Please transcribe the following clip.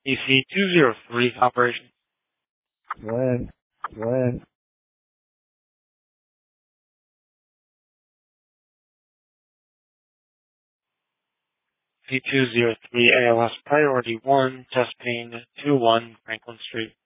PC-203 operation. Go ahead. Go ahead. PC-203 ALS Priority 1, Test Pane 21, Franklin Street.